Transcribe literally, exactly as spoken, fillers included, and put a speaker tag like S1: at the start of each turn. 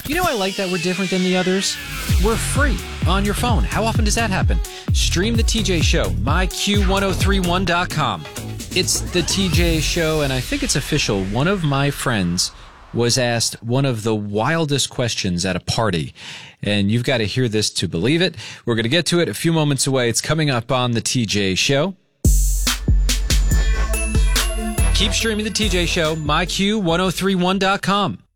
S1: You know, I like that we're different than the others. We're free on your phone. How often does that happen? Stream the T J Show, my Q ten thirty-one dot com. It's the T J Show, and I think it's official. One of my friends was asked one of the wildest questions at a party, and you've got to hear this to believe it. We're going to get to it a few moments away. It's coming up on the T J Show. Keep streaming the T J Show, my Q ten thirty-one dot com.